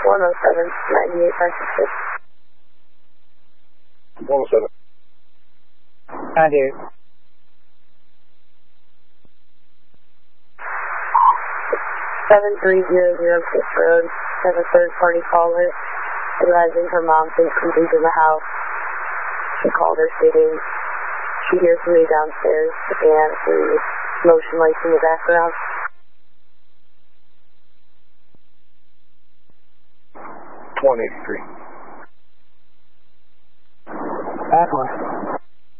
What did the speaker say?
107, 98, pressure 107. 98. 7300 Fifth Road, has a third-party caller advising her mom thinks something's in the house. She called her stating she hears somebody downstairs and the motion lights in the background. 183. Back one.